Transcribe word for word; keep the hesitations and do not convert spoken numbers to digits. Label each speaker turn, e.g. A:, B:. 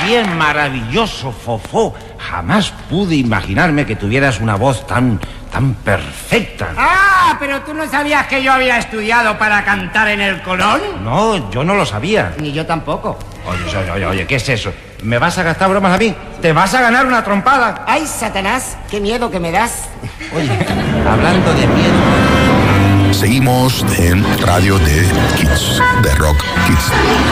A: bien maravilloso, Fofó. Jamás pude imaginarme que tuvieras una voz tan, tan perfecta.
B: ¡Ah! ¿Pero tú no sabías que yo había estudiado para cantar en el Colón?
A: No, yo no lo sabía.
B: Ni yo tampoco.
A: Oye, oye, oye, oye, ¿qué es eso? ¿Me vas a gastar bromas a mí? ¿Te vas a ganar una trompada?
B: ¡Ay, Satanás! ¡Qué miedo que me das!
A: Oye, hablando de miedo...
C: Seguimos en Radio de Kids, de Rock Kids.